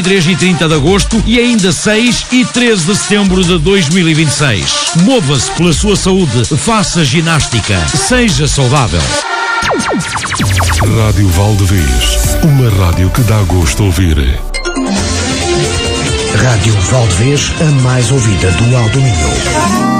3 e 30 de agosto e ainda 6 e 13 de setembro de 2026. Mova-se pela sua saúde, faça ginástica, seja saudável. Rádio Valdevez, uma rádio que dá gosto de ouvir. Rádio Valdevez, a mais ouvida do Alto Minho.